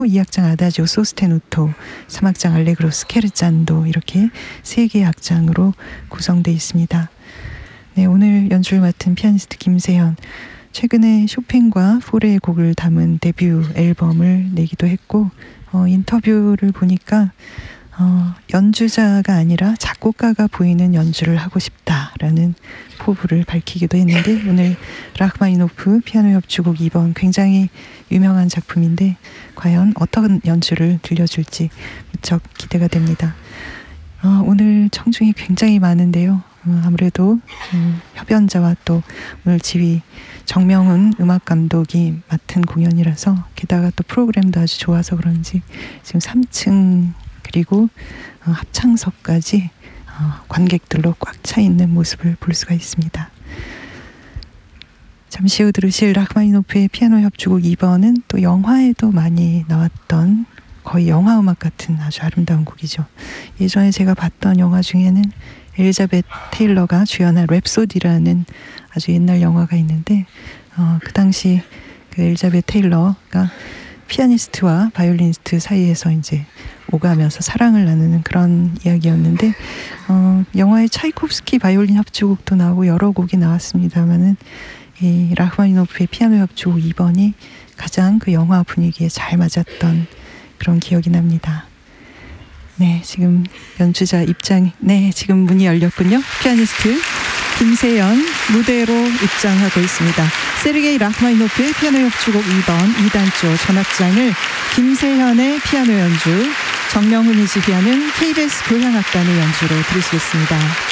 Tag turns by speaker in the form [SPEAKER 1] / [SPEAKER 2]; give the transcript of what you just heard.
[SPEAKER 1] 2악장 아다지오 소스테누토, 3악장 알레그로 스케르찬도 이렇게 3개의 악장으로 구성되어 있습니다. 네, 오늘 연주를 맡은 피아니스트 김세현. 최근에 쇼팽과 포레의 곡을 담은 데뷔 앨범을 내기도 했고 인터뷰를 보니까 연주자가 아니라 작곡가가 보이는 연주를 하고 싶다라는 포부를 밝히기도 했는데 오늘 라흐마니노프 피아노 협주곡 2번 굉장히 유명한 작품인데 과연 어떤 연주를 들려줄지 무척 기대가 됩니다. 오늘 청중이 굉장히 많은데요. 아무래도 협연자와 또 오늘 지휘 정명훈 음악감독이 맡은 공연이라서 게다가 또 프로그램도 아주 좋아서 그런지 지금 3층 그리고 합창석까지 관객들로 꽉 차 있는 모습을 볼 수가 있습니다. 잠시 후 들으실 라흐마니노프의 피아노 협주곡 2번은 또 영화에도 많이 나왔던 거의 영화 음악 같은 아주 아름다운 곡이죠. 예전에 제가 봤던 영화 중에는 엘리자벳 테일러가 주연한 랩소디라는 아주 옛날 영화가 있는데 그 당시 그 엘리자벳 테일러가 피아니스트와 바이올리니스트 사이에서 이제 오가면서 사랑을 나누는 그런 이야기였는데 영화에 차이콥스키 바이올린 협주곡도 나오고 여러 곡이 나왔습니다만은 이 라흐마니노프의 피아노 협주곡 2번이 가장 그 영화 분위기에 잘 맞았던 그런 기억이 납니다. 네, 지금 연주자 입장, 네, 지금 문이 열렸군요. 피아니스트 김세현 무대로 입장하고 있습니다. 세르게이 라흐마니노프의 피아노 협주곡 2번 2단조 전악장을 김세현의 피아노 연주, 정명훈이 지휘하는 KBS 교향악단의 연주로 들으시겠습니다.